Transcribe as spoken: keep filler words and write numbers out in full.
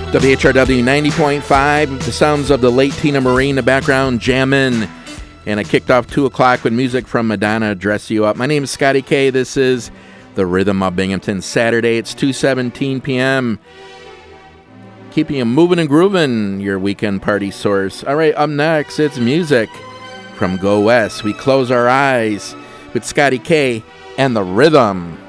W H R W ninety point five, the sounds of the late Tina Marie in the background jamming. And I kicked off two o'clock with music from Madonna, Dress You Up. My name is Scotty K. This is The Rhythm of Binghamton. Saturday, it's two seventeen p.m. Keeping you moving and grooving, your weekend party source. All right, up next, it's music from Go West. We close our eyes with Scotty K and The Rhythm.